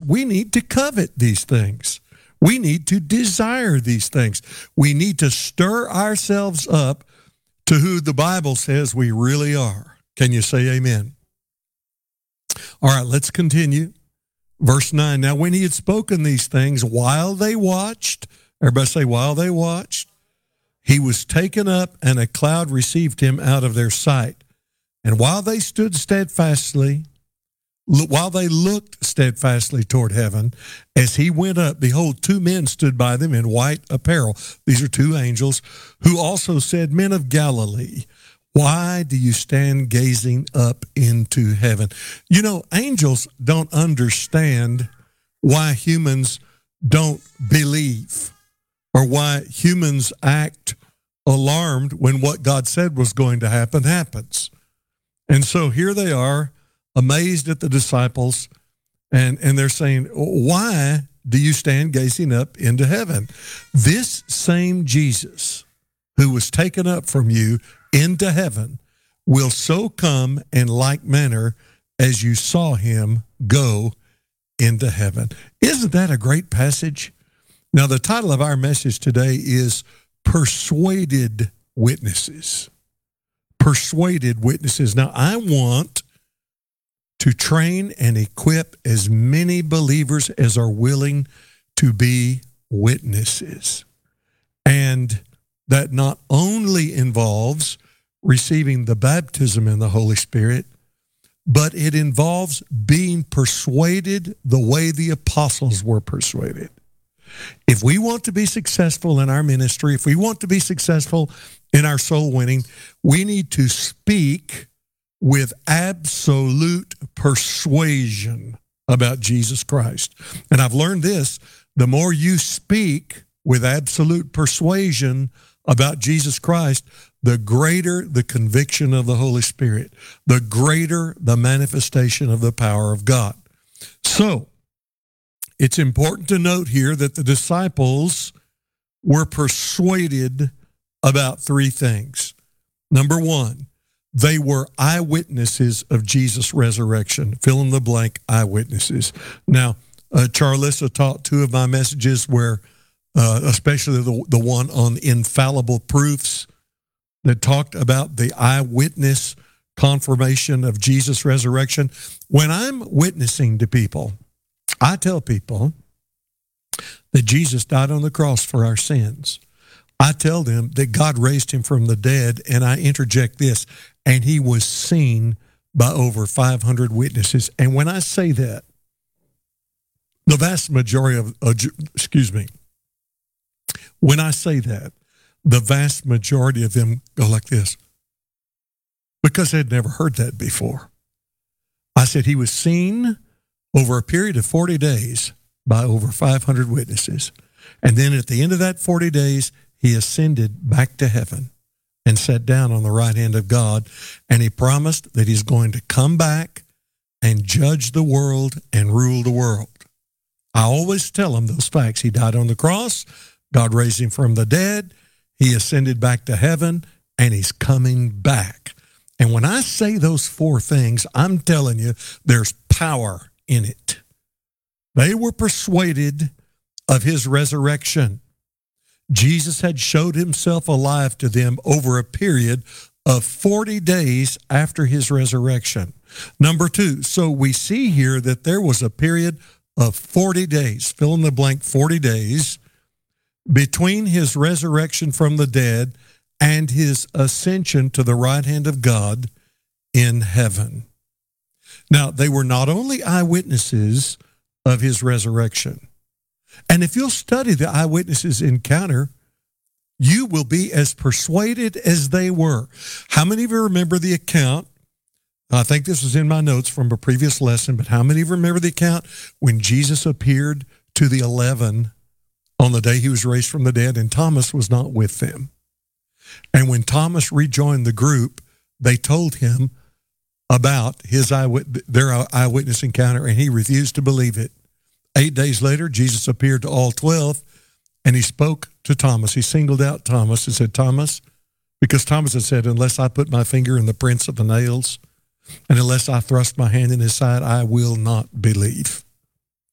we need to covet these things. We need to desire these things. We need to stir ourselves up to who the Bible says we really are. Can you say amen? All right, let's continue. Verse 9, now when he had spoken these things, while they watched, everybody say, while they watched, he was taken up, and a cloud received him out of their sight. And while they stood steadfastly, while they looked steadfastly toward heaven, as he went up, behold, two men stood by them in white apparel. These are two angels, who also said, Men of Galilee, why do you stand gazing up into heaven? You know, angels don't understand why humans don't believe or why humans act alarmed when what God said was going to happen happens. And so here they are, amazed at the disciples, and they're saying, why do you stand gazing up into heaven? This same Jesus who was taken up from you into heaven will so come in like manner as you saw him go into heaven. Isn't that a great passage? Now, the title of our message today is Persuaded Witnesses. Persuaded Witnesses. Now, I want to train and equip as many believers as are willing to be witnesses. And that not only involves receiving the baptism in the Holy Spirit, but it involves being persuaded the way the apostles were persuaded. If we want to be successful in our ministry, if we want to be successful in our soul winning, we need to speak with absolute persuasion about Jesus Christ. And I've learned this, the more you speak with absolute persuasion about Jesus Christ, the greater the conviction of the Holy Spirit, the greater the manifestation of the power of God. So, it's important to note here that the disciples were persuaded about three things. Number one, they were eyewitnesses of Jesus' resurrection. Fill in the blank, eyewitnesses. Now, Charlissa taught two of my messages where, especially the one on infallible proofs, that talked about the eyewitness confirmation of Jesus' resurrection. When I'm witnessing to people, I tell people that Jesus died on the cross for our sins. I tell them that God raised him from the dead, and I interject this, and he was seen by over 500 witnesses. And when I say that, the vast majority of, when I say that, the vast majority of them go like this, because they'd never heard that before. I said he was seen over a period of 40 days by over 500 witnesses. And then at the end of that 40 days, he ascended back to heaven and sat down on the right hand of God. And he promised that he's going to come back and judge the world and rule the world. I always tell them those facts. He died on the cross. God raised him from the dead. He ascended back to heaven, and he's coming back. And when I say those four things, I'm telling you, there's power in it. They were persuaded of his resurrection. Jesus had showed himself alive to them over a period of 40 days after his resurrection. Number two, so we see here that there was a period of 40 days, fill in the blank, 40 days, between his resurrection from the dead and his ascension to the right hand of God in heaven. Now, they were not only eyewitnesses of his resurrection, and if you'll study the eyewitnesses' encounter, you will be as persuaded as they were. How many of you remember the account? I think this was in my notes from a previous lesson, but how many of you remember the account when Jesus appeared to the 11 on the day he was raised from the dead, and Thomas was not with them? And when Thomas rejoined the group, they told him about their eyewitness encounter, and he refused to believe it. 8 days later, Jesus appeared to all 12, and he spoke to Thomas. He singled out Thomas and said, Thomas, because Thomas had said, unless I put my finger in the prints of the nails, and unless I thrust my hand in his side, I will not believe.